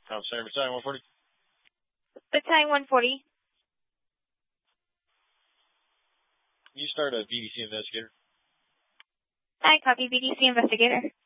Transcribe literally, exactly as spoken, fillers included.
Tom Center, Battalion one forty. Battalion one forty. You start a B D C investigator. I copy B D C investigator.